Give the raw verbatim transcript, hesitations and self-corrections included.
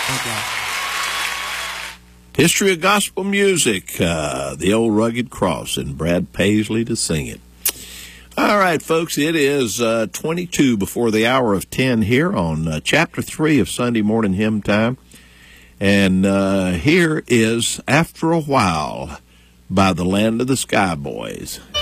Thank you. History of Gospel Music, uh, The Old Rugged Cross, and Brad Paisley to sing it. All right, folks, it is uh, twenty-two before the hour of ten here on uh, Chapter three of Sunday Morning Hymn Time. And uh, here is After a While by the Land of the Sky Boys.